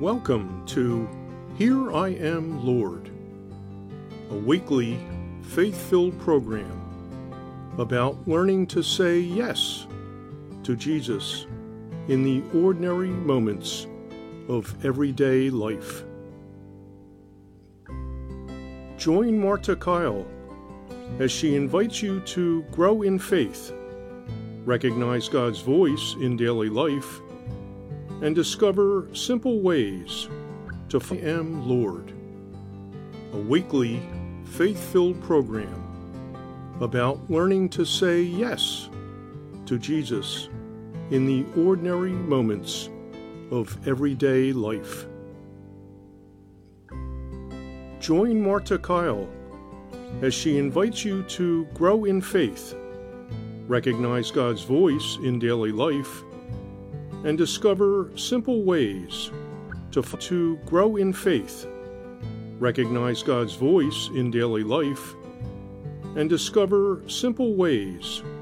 Welcome to Here I Am, Lord, a weekly, faith-filled program about learning to say yes to Jesus in the ordinary moments of everyday life. Join Marta Kyle as she invites you to grow in faith, recognize God's voice in daily life, and discover simple ways to I Am Lord, a weekly, faith-filled program about learning to say yes to Jesus in the ordinary moments of everyday life. Join Marta Kyle as she invites you to grow in faith, recognize God's voice in daily life, and discover simple ways to grow in faith, recognize God's voice in daily life, and discover simple ways